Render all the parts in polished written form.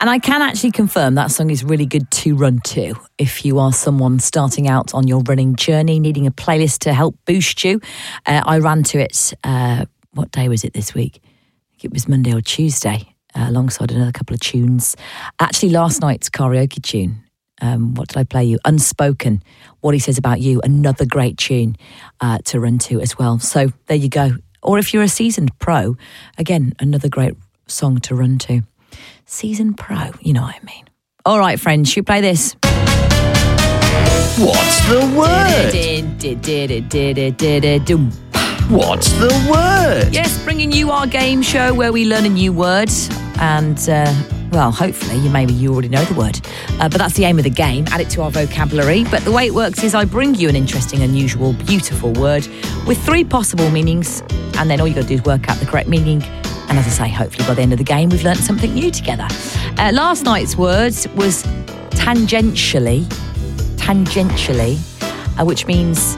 And I can actually confirm that song is really good to run to if you are someone starting out on your running journey, needing a playlist to help boost you. I ran to it, what day was it this week? I think it was Monday or Tuesday, alongside another couple of tunes. Actually, last night's karaoke tune. What did I play you? Unspoken, What He Says About You, another great tune to run to as well. So there you go. Or if you're a seasoned pro, again, another great song to run to. Seasoned pro, you know what I mean. All right, friends, should we play this? What's the word? What's the word? Yes, bringing you our game show where we learn a new word and, well, hopefully you already know the word. But that's the aim of the game, add it to our vocabulary. But the way it works is I bring you an interesting, unusual, beautiful word with 3 possible meanings, and then all you got to do is work out the correct meaning. And as I say, hopefully by the end of the game, we've learned something new together. Last night's words was tangentially, which means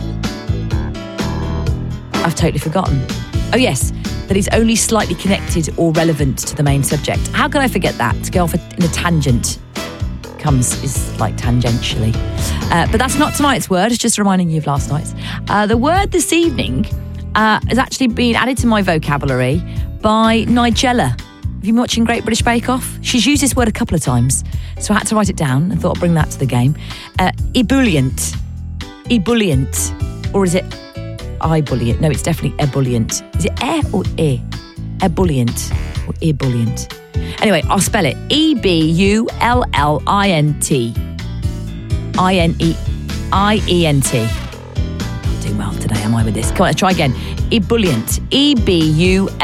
I've totally forgotten. Oh yes, that is only slightly connected or relevant to the main subject. How could I forget that? To go off in a tangent is like tangentially. But that's not tonight's word, it's just reminding you of last night's. The word this evening has actually been added to my vocabulary by Nigella. Have you been watching Great British Bake Off? She's used this word a couple of times, so I had to write it down and thought I'd bring that to the game. Ebullient. Or is it ebullient? No, it's definitely ebullient. Is it or ebullient or ebullient? Anyway, I'll spell it. Ebullient. IENT. Doing well today, am I, with this? Come on, let's try again. Ebullient. Ebullient.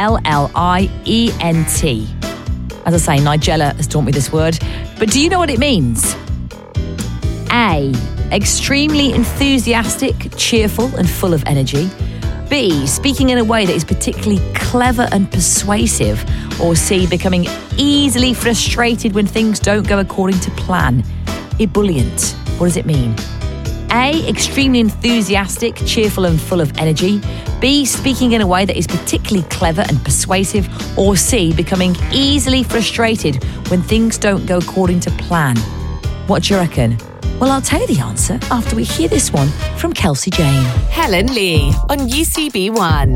As I say, Nigella has taught me this word. But do you know what it means? A, extremely enthusiastic, cheerful and full of energy. B, speaking in a way that is particularly clever and persuasive. Or C, becoming easily frustrated when things don't go according to plan. Ebullient. What does it mean? A, extremely enthusiastic, cheerful and full of energy. B, speaking in a way that is particularly clever and persuasive. Or C, becoming easily frustrated when things don't go according to plan. What do you reckon? Well, I'll tell you the answer after we hear this one from Kelsey Jane. Helen Lee on UCB1.